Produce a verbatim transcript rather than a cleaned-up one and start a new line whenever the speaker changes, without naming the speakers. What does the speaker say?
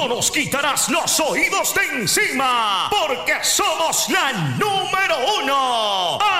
no nos quitarás los oídos de encima, porque somos la número uno.